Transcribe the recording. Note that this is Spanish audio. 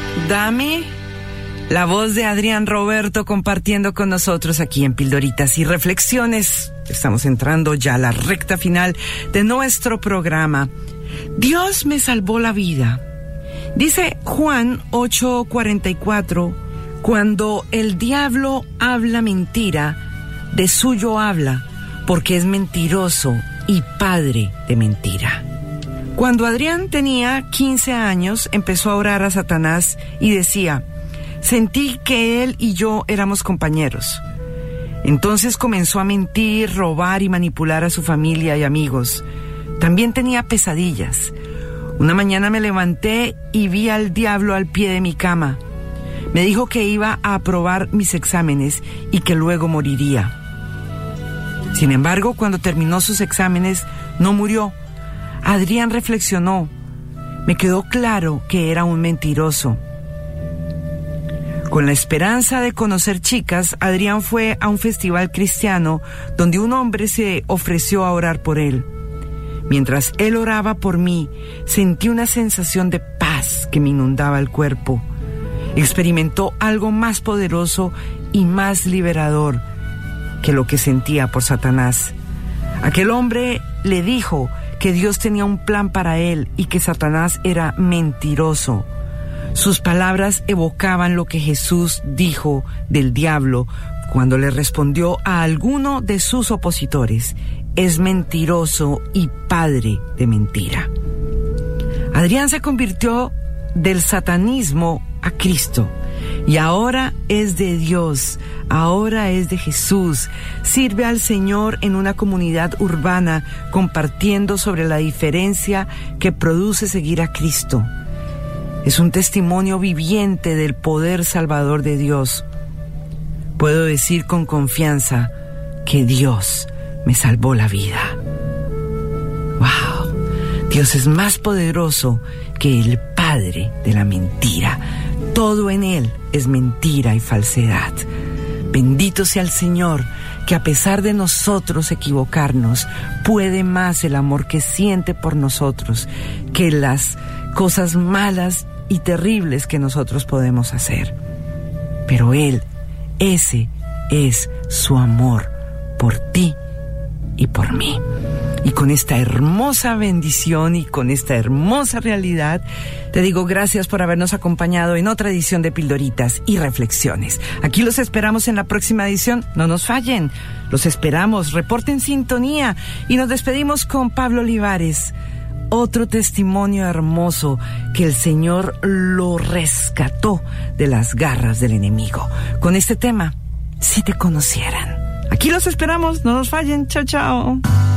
Dame, la voz de Adrián Roberto compartiendo con nosotros aquí en Pildoritas y Reflexiones. Estamos entrando ya a la recta final de nuestro programa. Dios me salvó la vida. Dice Juan 8:44, cuando el diablo habla mentira, de suyo habla, porque es mentiroso y padre de mentira. Cuando Adrián tenía 15 años, empezó a orar a Satanás y decía, sentí que él y yo éramos compañeros. Entonces comenzó a mentir, robar y manipular a su familia y amigos. También tenía pesadillas. Una mañana me levanté y vi al diablo al pie de mi cama. Me dijo que iba a aprobar mis exámenes y que luego moriría. Sin embargo, cuando terminó sus exámenes, no murió. Adrián reflexionó. Me quedó claro que era un mentiroso. Con la esperanza de conocer chicas, Adrián fue a un festival cristiano donde un hombre se ofreció a orar por él. Mientras él oraba por mí, sentí una sensación de paz que me inundaba el cuerpo. Experimentó algo más poderoso y más liberador que lo que sentía por Satanás. Aquel hombre le dijo que Dios tenía un plan para él y que Satanás era mentiroso. Sus palabras evocaban lo que Jesús dijo del diablo cuando le respondió a alguno de sus opositores: es mentiroso y padre de mentira. Adrián se convirtió del satanismo a Cristo y ahora es de Dios, ahora es de Jesús. Sirve al Señor en una comunidad urbana compartiendo sobre la diferencia que produce seguir a Cristo. Es un testimonio viviente del poder salvador de Dios. Puedo decir con confianza que Dios me salvó la vida. ¡Wow! Dios es más poderoso que el padre de la mentira. Todo en Él es mentira y falsedad. Bendito sea el Señor, que a pesar de nosotros equivocarnos, puede más el amor que siente por nosotros que las cosas malas y terribles que nosotros podemos hacer. Pero Él, ese es su amor por ti y por mí. Y con esta hermosa bendición y con esta hermosa realidad, te digo gracias por habernos acompañado en otra edición de Pildoritas y Reflexiones. Aquí los esperamos en la próxima edición. No nos fallen. Los esperamos. Reporten sintonía. Y nos despedimos con Pablo Olivares. Otro testimonio hermoso que el Señor lo rescató de las garras del enemigo. Con este tema, si te conocieran. Aquí los esperamos. No nos fallen. Chao, chao.